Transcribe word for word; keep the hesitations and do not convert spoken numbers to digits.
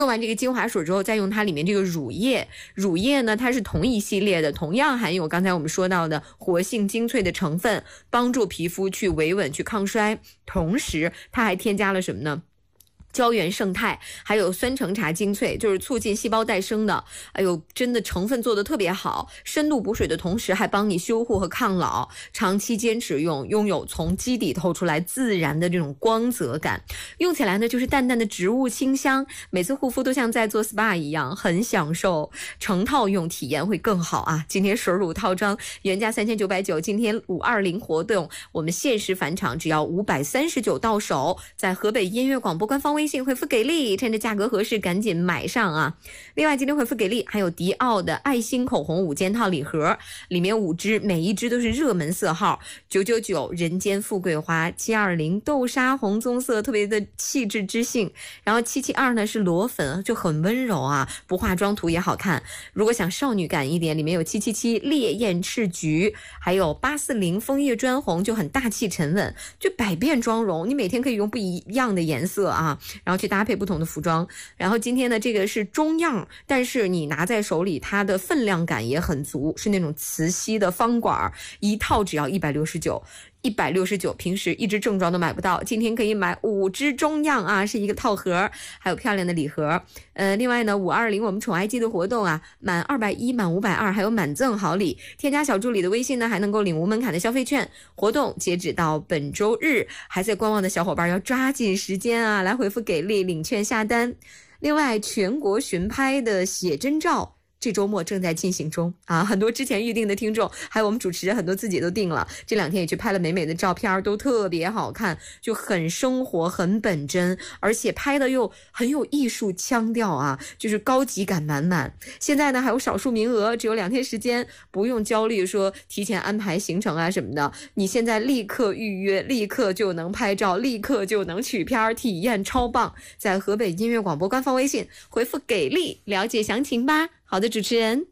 用完这个精华水之后，再用它里面这个乳液，乳液呢它是同一系列的，同样含有刚才我们说到的活性精粹的成分，帮助皮肤去维稳去抗衰，同时它还添加了什么呢？胶原胜肽，还有酸橙茶精粹，就是促进细胞再生的。哎呦，真的成分做的特别好，深度补水的同时还帮你修护和抗老，长期坚持用，拥有从基底透出来自然的这种光泽感。用起来呢就是淡淡的植物清香，每次护肤都像在做 S P A 一样，很享受。成套用体验会更好啊！今天水乳套装原价三千九百九十，今天五二零活动我们限时返场，只要五百三十九到手，在河北音乐广播官方微信回复给力，趁着价格合适赶紧买上啊！另外今天回复给力还有迪奥的爱心口红五件套礼盒，里面五支，每一支都是热门色号，九九九人间富贵花，七二零豆沙红棕色，特别的气质知性，然后七七二呢是裸粉，就很温柔啊，不化妆涂也好看。如果想少女感一点，里面有七七七烈焰赤橘，还有八四零枫叶砖红，就很大气沉稳，就百变妆容，你每天可以用不一样的颜色啊，然后去搭配不同的服装。然后今天的这个是中样，但是你拿在手里它的分量感也很足，是那种磁吸的方管，一套只要一百六十九。一百六十九，平时一支正装都买不到，今天可以买五支中样啊，是一个套盒，还有漂亮的礼盒。呃，另外呢，五二零我们宠爱季的活动啊，满二百一、满五百二，还有满赠好礼。添加小助理的微信呢，还能够领无门槛的消费券。活动截止到本周日，还在观望的小伙伴要抓紧时间啊，来回复给力领券下单。另外，全国巡拍的写真照这周末正在进行中啊，很多之前预定的听众，还有我们主持人很多自己都定了，这两天也去拍了美美的照片，都特别好看，就很生活很本真，而且拍的又很有艺术腔调啊，就是高级感满满。现在呢还有少数名额，只有两天时间，不用焦虑说提前安排行程啊什么的，你现在立刻预约，立刻就能拍照，立刻就能取片，体验超棒。在河北音乐广播官方微信回复给力了解详情吧。好的，主持人。